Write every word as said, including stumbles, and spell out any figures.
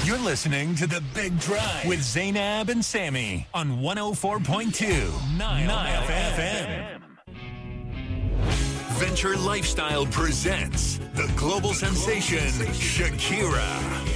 You're listening to The Big Drive with Zainab and Sammy on one oh four point two Nile F M. Venture Lifestyle presents the global sensation Shakira.